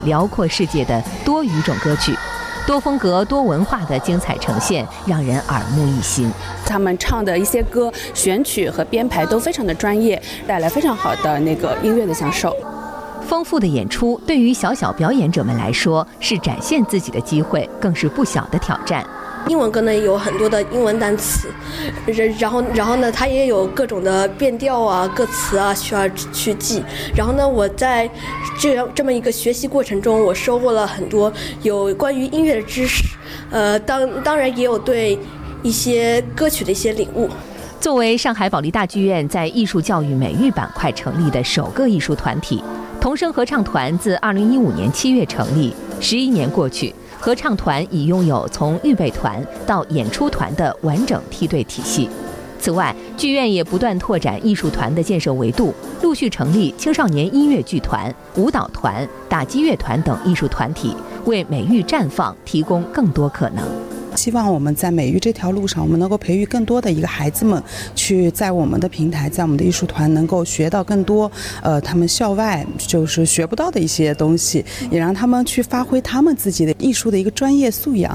辽阔世界的多语种歌曲。多风格、多文化的精彩呈现，让人耳目一新。 他们唱的一些歌，选曲和编排都非常的专业，带来非常好的音乐的享受。 丰富的演出对于小小表演者们来说是展现自己的机会，更是不小的挑战。 英文歌呢有很多的英文单词，然后呢它也有各种的变调啊、歌词啊需要去记。然后呢我在这么一个学习过程中，我收获了很多有关于音乐的知识，当然也有对一些歌曲的一些领悟。 作为上海保利大剧院在艺术教育美育板块成立的首个艺术团体，童声合唱团自2015年7月成立，11年过去，合唱团已拥有从预备团到演出团的完整梯队体系。此外，剧院也不断拓展艺术团的建设维度，陆续成立青少年音乐剧团、舞蹈团、打击乐团等艺术团体，为美育绽放提供更多可能。 希望我们在美育这条路上，我们能够培育更多的一个孩子们，去在我们的平台，在我们的艺术团能够学到更多他们校外就是学不到的一些东西，也让他们去发挥他们自己的艺术的一个专业素养。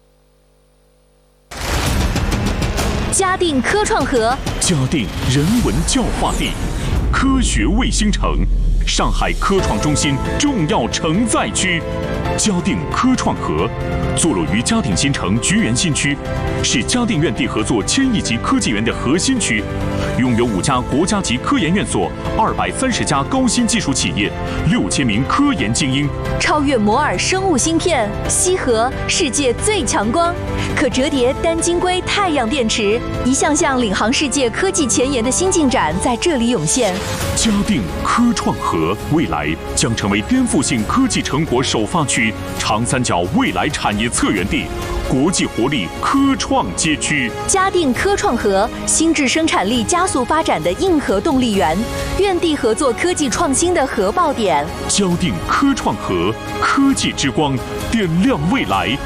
嘉定科创河， 嘉定人文教化地，科学卫星城，上海科创中心重要承载区。嘉定科创河坐落于嘉定新城菊园新区，是嘉定院地合作1000亿级科技园的核心区，拥有5家国家级科研院所、230家高新技术企业、6000名科研精英。 超越摩尔生物芯片，西河世界最强光，可折叠单晶硅太阳电池，一项项领航世界科技前沿的新进展在这里涌现。 嘉定科创河未来将成为颠覆性科技成果首发区、长三角未来产业策源地、国际活力科创街区。 嘉定科创河，新质生产力加速发展的硬核动力源，院地合作科技创新的核爆点。 嘉定科创河，科技之光，点亮未来。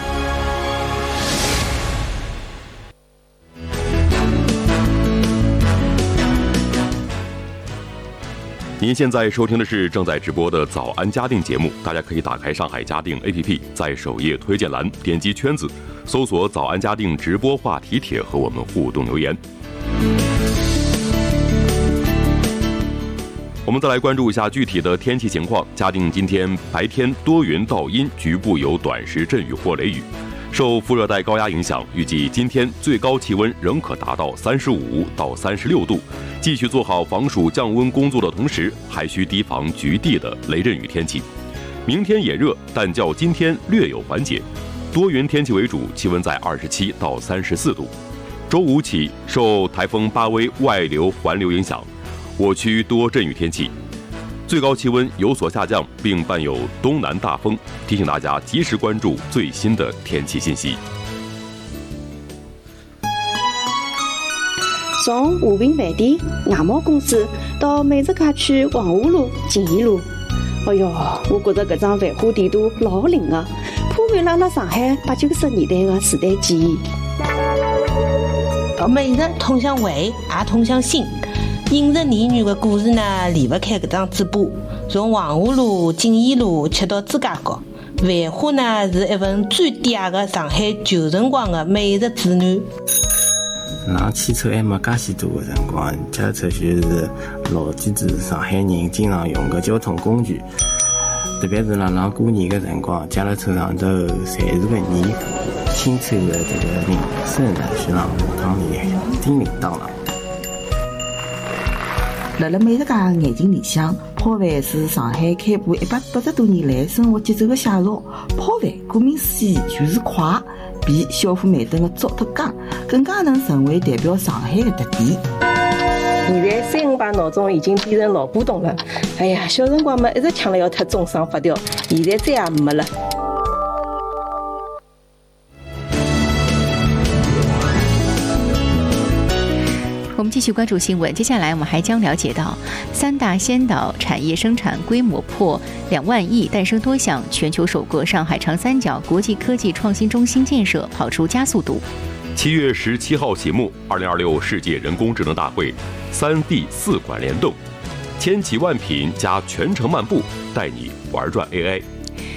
您现在收听的是正在直播的早安嘉定节目，大家可以打开上海嘉定 APP， 在首页推荐栏点击圈子，搜索早安嘉定直播话题帖和我们互动留言。我们再来关注一下具体的天气情况。嘉定今天白天多云到阴，局部有短时阵雨或雷雨。受副热带高压影响，预计今天最高气温仍可达到35到36度。继续做好防暑降温工作的同时，还需提防局地的雷阵雨天气。明天也热，但较今天略有缓解，多云天气为主，气温在27到34度。周五起，受台风巴威外流环流影响，我区多阵雨天气。最高气温有所下降，并伴有东南大风，提醒大家及时关注最新的天气信息。 从和平饭店外贸公司到美食街区黄河路、锦怡路，哎哟，我觉着搿张繁华地图老灵个，铺满了阿拉上海80、90年代的时代记忆。 美食通向味，也通向心。饮食美女的故事呢，离不开搿张嘴巴。从黄河路、锦怡路吃到朱家角，繁华呢是一份最嗲的上海旧辰光的美食指南。 上汽车还没介许多的辰光，脚踏车就是老几子上海人经常用的交通工具。特别是辣过年的辰光，脚踏车上头侪是个泥土，清臭的这个名声呢，是让下趟里叮铃当啷。 辣美食界眼睛里向，泡饭是上海开埠180多年来生活节奏的写照。泡饭顾名思义就是快，比小火慢炖的早脱香，更加能成为代表上海的特点。 现在3、5排闹钟已经变成老古董了。哎呀，小辰光嘛一直抢了要脱中上发条，现在再也没了。 我们继续关注新闻，接下来我们还将了解到3大先导产业生产规模破2万亿，诞生多项全球首个上海长三角国际科技创新中心建设跑出加速度。 7月17号启幕2026世界人工智能大会，3D 4馆联动，千奇万品加全程漫步，带你玩转 AI。